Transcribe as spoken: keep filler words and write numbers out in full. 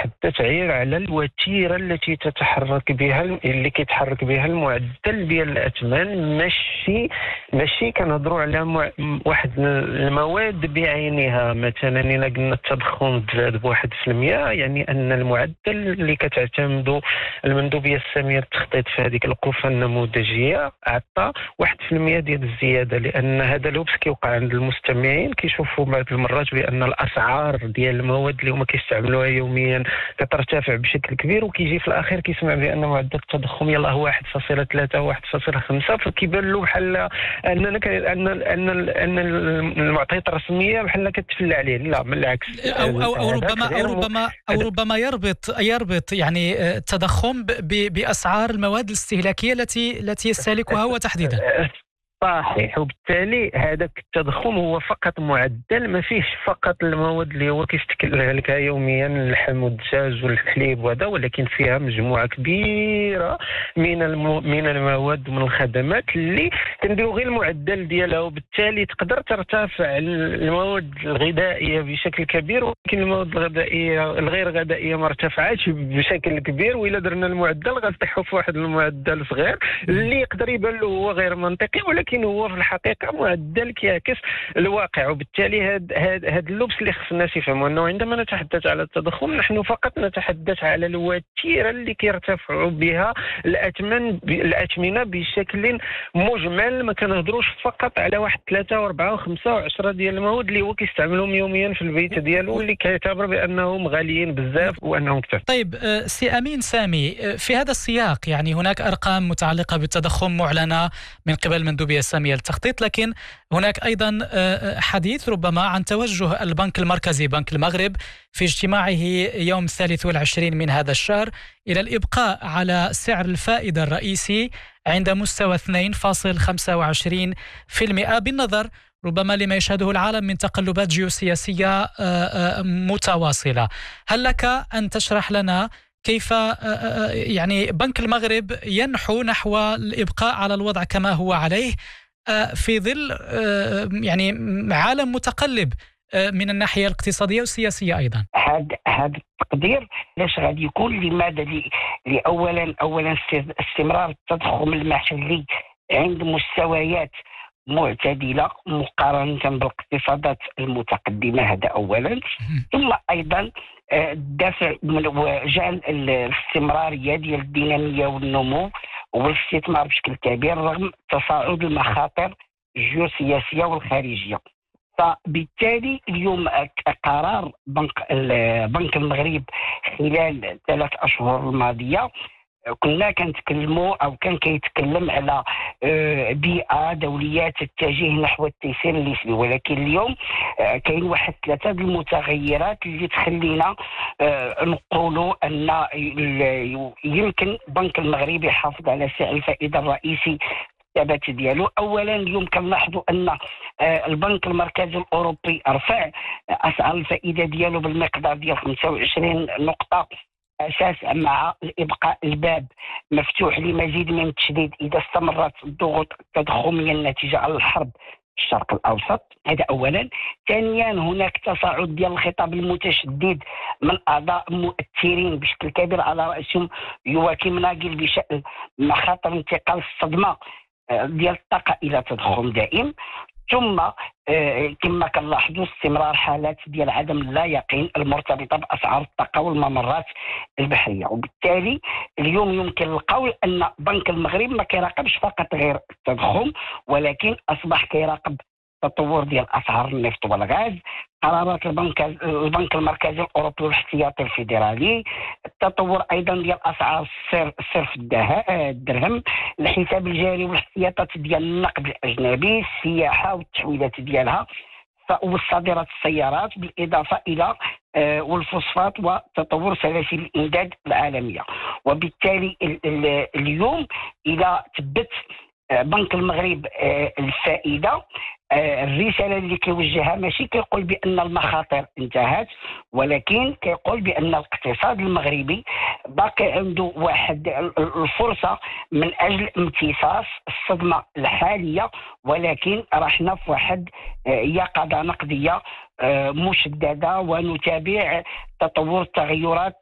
كنتحدث غير على الوتيره التي تتحرك بها اللي كيتحرك بها المعدل ديال الاثمان. ماشي ماشي كنهضروا على مع... واحد المواد بعينها. مثلا الا قلنا التضخم تزاد بواحد في المية، يعني ان المعدل اللي كتعتمدوا المندوبيه الساميه للتخطيط في هذيك القفه النموذجيه عطى واحد في المية ديال الزياده. لان هذا لبس كيوقع عند المستمعين، كيشوفوا بعض المرات بان الاسعار ديال المواد اللي هما كيستعملوها يوميا كترتفع بشكل كبير، وكيجي في الاخير كيسمع بان معدل التضخم يلاه هو واحد فاصلة ثلاثة واحد فاصلة خمسة، فكيبان له بحال اننا ان ان ان المعطيات الرسميه بحال كتفلى عليه. لا بالعكس، او او او ربما او ربما او ربما يربط يربط يعني التضخم باسعار المواد الاستهلاكيه التي التي يستهلكها هو تحديدا. صحيح. وبالتالي هذاك التضخم هو فقط معدل، ما فيهش فقط المواد اللي هو كيستهلكها يوميا، اللحم والدجاج والحليب وهذا، ولكن فيها مجموعه كبيره من المو... من المواد ومن الخدمات اللي كنديروا غير المعدل ديالها، وبالتالي تقدر ترتفع المواد الغذائيه بشكل كبير، ولكن المواد الغذائيه الغير غذائيه ما ارتفعتش بشكل كبير. والا درنا المعدل غنطيحوا في واحد المعدل صغير اللي يقدر يبان له هو غير منطقي، ولكن لكن هو في الحقيقه معدل كيعكس الواقع. وبالتالي هذا هذا اللبس اللي خص الناس يفهموا انه عندما نتحدث على التضخم نحن فقط نتحدث على الوتيره اللي كيرتفع بها الاثمان الاثمنه بشكل مجمل. ما كنهضروش فقط على واحد ثلاثه واربعه وخمسه وعشره ديال المواد اللي هو كيستعملهم يوميا في البيت ديالو، اللي كيعتبر بانهم غاليين بزاف وانهم كثر. طيب سي امين سامي، في هذا السياق يعني هناك ارقام متعلقه بالتضخم معلنه من قبل المندوبيه السامية للتخطيط، لكن هناك أيضا حديث ربما عن توجه البنك المركزي بنك المغرب في اجتماعه يوم الثالث والعشرين من هذا الشهر إلى الإبقاء على سعر الفائدة الرئيسي عند مستوى اثنين فاصلة خمسة وعشرين بالمئة بالنظر ربما لما يشهده العالم من تقلبات جيوسياسية متواصلة. هل لك أن تشرح لنا كيف يعني بنك المغرب ينحو نحو الإبقاء على الوضع كما هو عليه في ظل يعني عالم متقلب من الناحية الاقتصادية والسياسية أيضا؟ هذا هذا التقدير لاش غادي يكون؟ لماذا؟ لأولا أولا استمرار التضخم المحلي عند مستويات معتدلة مقارنة بالاقتصادات المتقدمة، هذا أولا. ثم أيضا الدفع وجعل الاستمرارية ديال الدينامية والنمو والاستثمار بشكل كبير رغم تصاعد المخاطر الجيوسياسية والخارجية. فبالتالي اليوم قرار بنك بنك المغرب خلال ثلاث أشهر الماضية كنا كنتكلموا او كان كيتكلم على بيئه دوليه تتجه نحو التيسير النسبي، ولكن اليوم كاين واحد ثلاثه المتغيرات اللي تخلينا نقولوا ان يمكن بنك المغرب يحافظ على سعر الفائده الرئيسي الثبات ديالو. اولا اليوم كنلاحظوا ان البنك المركزي الاوروبي رفع اسعار الفائده ديالو بالمقدار ديال خمسة وعشرين نقطه أساس مع إبقاء الباب مفتوح لمزيد من التشديد إذا استمرت الضغوط التضخمية الناتجة عن الحرب في الشرق الأوسط. هذا أولا. ثانيا هناك تصاعد ديال الخطاب المتشدد من أعضاء مؤثرين بشكل كبير على رأسهم يواكيم ناقل بشأن مخاطر انتقال الصدمة ديال الطاقة إلى تضخم دائم. ثم كما كنلاحظوا استمرار حالات ديال عدم اللا يقين المرتبطه باسعار الطاقه والممرات البحريه. وبالتالي اليوم يمكن القول ان بنك المغرب ما كيراقبش فقط غير التضخم، ولكن اصبح كيراقب التطور ديال اسعار النفط والغاز، قرارات البنك البنك المركزي الاوروبي والاحتياطي الفيدرالي، التطور ايضا ديال اسعار صرف الدرهم، الحساب الجاري والاحتياطات ديال النقد الاجنبي، السياحه والتحويلات ديالها، والصادرات السيارات، بالاضافه الى والفوسفات وتطور سلاسل الامداد العالميه. وبالتالي اليوم الى ثبت بنك المغرب الفائده، الرساله اللي كيوجهها ماشي كيقول بان المخاطر انتهت، ولكن كيقول بان الاقتصاد المغربي باقي عنده واحد الفرصه من اجل امتصاص الصدمه الحاليه، ولكن رحنا في واحد يقظه نقديه مشدده ونتابع تطور التغيرات